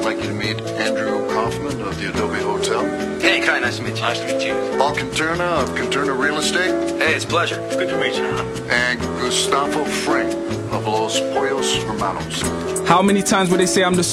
like you to meet Andrew Kaufman of the Adobe Hotel. Hey, Kai, nice to meet you. Nice to meet you. Paul Conterna of Conterna Real Estate. Hey, it's a pleasure. Good to meet you. And Gustavo Fring of Los Pollos Hermanos. How many times would they say I'm the